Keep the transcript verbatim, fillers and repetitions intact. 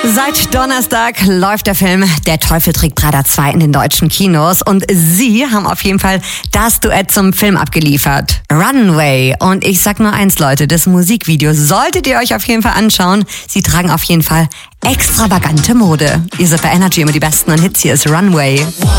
Seit Donnerstag läuft der Film Der Teufel trägt Prada zwei in den deutschen Kinos und sie haben auf jeden Fall das Duett zum Film abgeliefert. Runway. Und ich sag nur eins, Leute, das Musikvideo solltet ihr euch auf jeden Fall anschauen. Sie tragen auf jeden Fall extravagante Mode. Ihr seid bei Energy immer die Besten und Hits. Hier ist Runway.